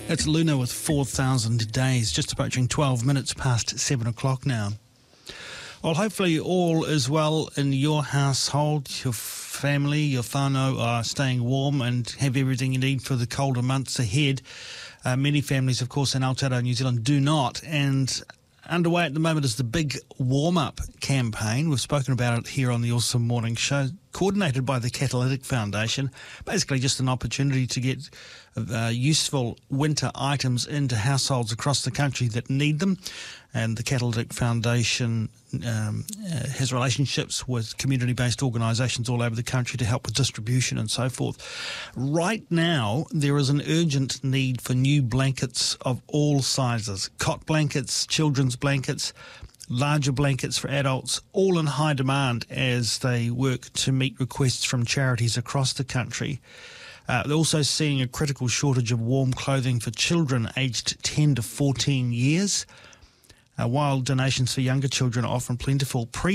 It's Luna with 4,000 Days, just approaching 12 minutes past 7 o'clock now. Well, hopefully all is well in your household, your family, your whānau are staying warm and have everything you need for the colder months ahead. Many families, of course, in Aotearoa, New Zealand do not, and underway at the moment is the big warm-up campaign. We've spoken about it here on the Awesome Morning Show, coordinated by the Catalytic Foundation. Basically just an opportunity to get useful winter items into households across the country that need them. And the Catalytic Foundation has relationships with community-based organisations all over the country to help with distribution and so forth. Right now, there is an urgent need for new blankets of all sizes. Cot blankets, children's blankets, larger blankets for adults, all in high demand as they work to meet requests from charities across the country. They're also seeing a critical shortage of warm clothing for children aged 10 to 14 years. While donations for younger children are often plentiful,